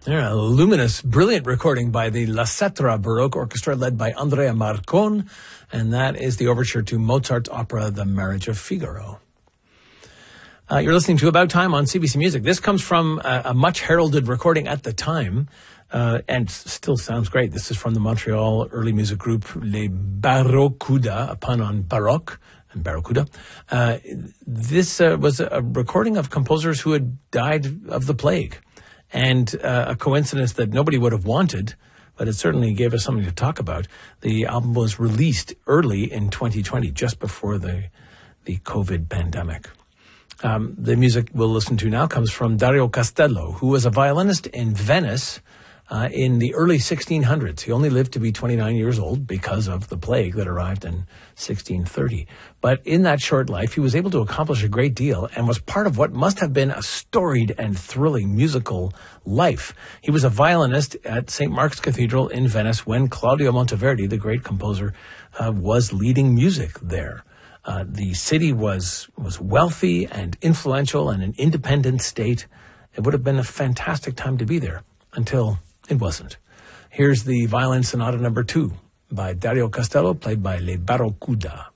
Yeah, a luminous, brilliant recording by the La Cetra Baroque Orchestra led by Andrea Marcon, and that is the overture to Mozart's opera The Marriage of Figaro. You're listening to About Time on CBC Music. This comes from a much heralded recording at the time, and still sounds great. This is from the Montreal early music group Les Barracuda, a pun on baroque and barracuda. This was a recording of composers who had died of the plague. And a coincidence that nobody would have wanted, but it certainly gave us something to talk about. The album was released early in 2020, just before the COVID pandemic. The music we'll listen to now comes from Dario Castello, who was a violinist in Venice in the early 1600s. He only lived to be 29 years old because of the plague that arrived in 1630. But in that short life, he was able to accomplish a great deal and was part of what must have been a storied and thrilling musical life. He was a violinist at St. Mark's Cathedral in Venice when Claudio Monteverdi, the great composer, was leading music there. The city was wealthy and influential and an independent state. It would have been a fantastic time to be there until it wasn't. Here's the Violin Sonata No. 2 by Dario Castello, played by Les Barracuda.